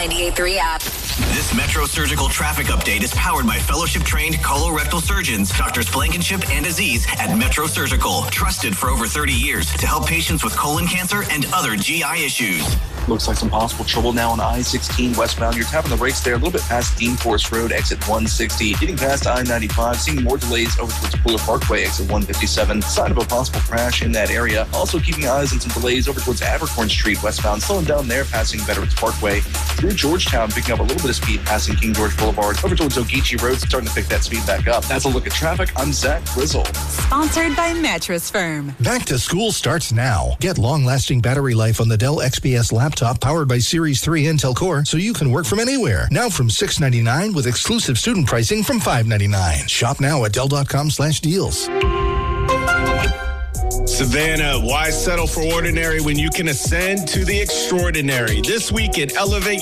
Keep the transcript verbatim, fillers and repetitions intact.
ninety-eight point three app. This Metro Surgical traffic update is powered by fellowship-trained colorectal surgeons, Doctors Blankenship and Aziz at Metro Surgical, trusted for over thirty years to help patients with colon cancer and other G I issues. Looks like some possible trouble now on I sixteen westbound. You're tapping the brakes there a little bit past Dean Forest Road, exit one sixty. Getting past I ninety-five, seeing more delays over towards Pooler Parkway, exit one fifty-seven. Sign of a possible crash in that area. Also keeping eyes on some delays over towards Abercorn Street westbound. Slowing down there, passing Veterans Parkway. Through Georgetown, picking up a little bit of speed, passing King George Boulevard. Over towards Ogeechee Road, starting to pick that speed back up. That's a look at traffic. I'm Zach Grizzle. Sponsored by Mattress Firm. Back to school starts now. Get long-lasting battery life on the Dell X P S laptop powered by Series three Intel Core so you can work from anywhere. Now from six ninety-nine with exclusive student pricing from five ninety-nine. Shop now at Dell.com slash deals. Savannah, why settle for ordinary when you can ascend to the extraordinary? This week at Elevate